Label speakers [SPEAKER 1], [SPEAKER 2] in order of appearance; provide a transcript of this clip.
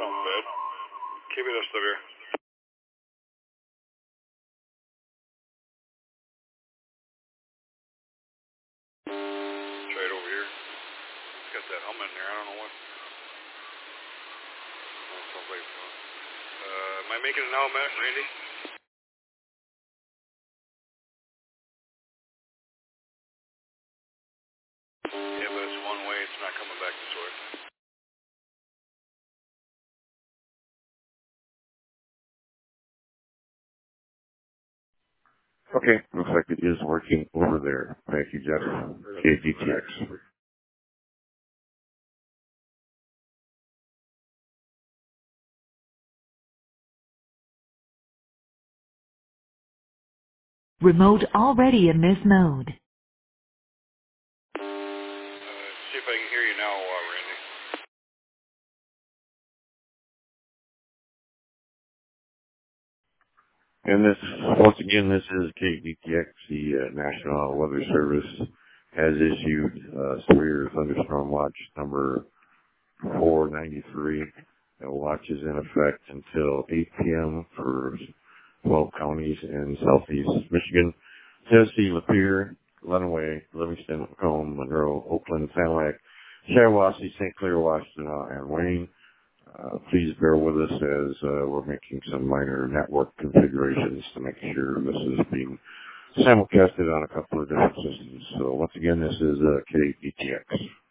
[SPEAKER 1] sounds bad. Keep it severe. Try it over here. It's got that hum in there. I don't know what. That sounds like it's going. Am I making it now, Matt? Randy? Yeah, but it's one way. It's not coming back this way.
[SPEAKER 2] Okay, looks like it is working over there. Thank you, Jeff. KGTX.
[SPEAKER 3] Remote already in this mode.
[SPEAKER 1] See if I can hear you now, Randy.
[SPEAKER 2] And this, once again, this is KGTX. The National Weather Service has issued severe thunderstorm watch number 493. The watch is in effect until 8 p.m. for 12 counties in southeast Michigan, Tennessee, Lapeer, Lenawee, Livingston, Macomb, Monroe, Oakland, Sanilac, Shiawassee, St. Clair, Washtenaw, and Wayne. Please bear with us as we're making some minor network configurations to make sure this is being simulcasted on a couple of different systems. So once again, this is KGTX.